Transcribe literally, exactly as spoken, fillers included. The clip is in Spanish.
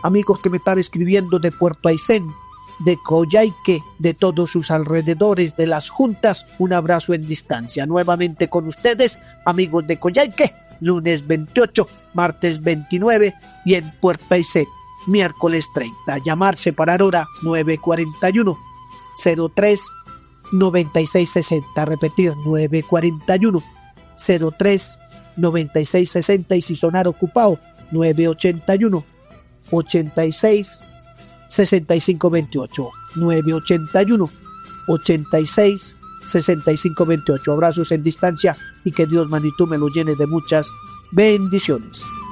amigos que me están escribiendo de Puerto Aysén, de Coyhaique, de todos sus alrededores, de las juntas, un abrazo en distancia. Nuevamente con ustedes, amigos de Coyhaique, lunes veintiocho, martes veintinueve y en Puerto Aysén, miércoles treinta. Llamar, separar hora nueve cuarenta y uno, cero tres, noventa y seis sesenta. Repetir, nueve cuarenta y uno, cero tres, noventa y seis sesenta. Y si sonar ocupado, nueve ochenta y uno, ochenta y seis, sesenta y cinco veintiocho. nueve ochenta y uno, ochenta y seis, sesenta y cinco veintiocho. Abrazos en distancia y que Dios, magnitud, me lo llene de muchas bendiciones.